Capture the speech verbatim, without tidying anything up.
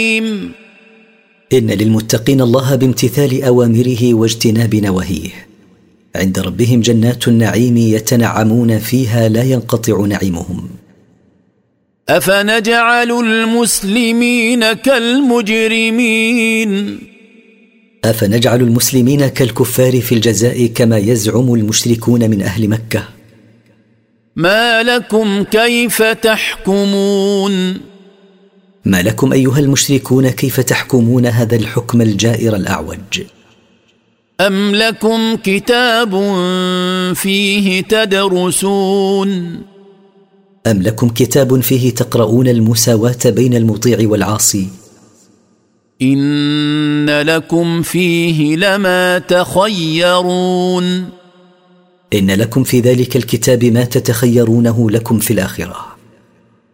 إن للمتقين الله بامتثال أوامره واجتناب نواهيه. عند ربهم جنات النعيم يتنعمون فيها لا ينقطع نعيمهم. أفنجعل المسلمين كالمجرمين أفنجعل المسلمين كالكفار في الجزاء كما يزعم المشركون من أهل مكة. ما لكم كيف تحكمون ما لكم أيها المشركون كيف تحكمون هذا الحكم الجائر الأعوج؟ أم لكم كتاب فيه تدرسون أم لكم كتاب فيه تقرؤون المساواة بين المطيع والعاصي؟ إن لكم فيه لما تخيرون إن لكم في ذلك الكتاب ما تتخيرونه لكم في الآخرة.